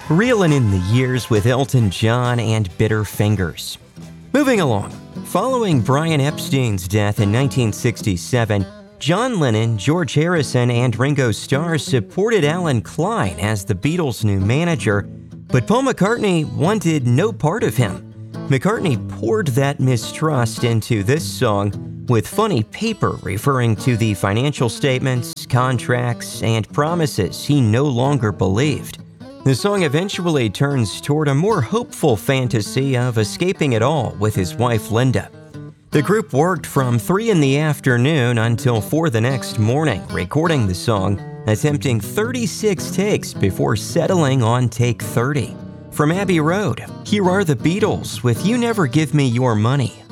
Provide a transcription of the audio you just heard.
Reeling in the years with Elton John and Bitter Fingers. Moving along. Following Brian Epstein's death in 1967, John Lennon, George Harrison, and Ringo Starr supported Alan Klein as the Beatles' new manager, but Paul McCartney wanted no part of him. McCartney poured that mistrust into this song, with funny paper referring to the financial statements, contracts, and promises he no longer believed. The song eventually turns toward a more hopeful fantasy of escaping it all with his wife Linda. The group worked from 3 in the afternoon until 4 the next morning, recording the song, attempting 36 takes before settling on take 30. From Abbey Road, here are the Beatles with You Never Give Me Your Money.